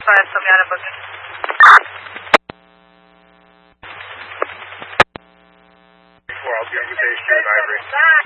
5, Somiana booking. I'll give you base 2 and Ivory.